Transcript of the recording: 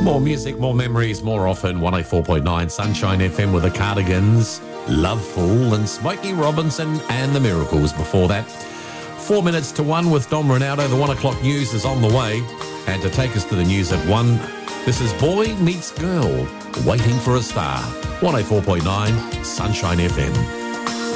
More music, more memories, more often. 104.9 Sunshine FM with the Cardigans, Loveful, and Smokey Robinson and the Miracles before that. 4 minutes to 1 with Dom Ronaldo. The 1 o'clock news is on the way. And to take us to the news at 1, this is Boy Meets Girl, Waiting for a Star. 104.9 Sunshine FM.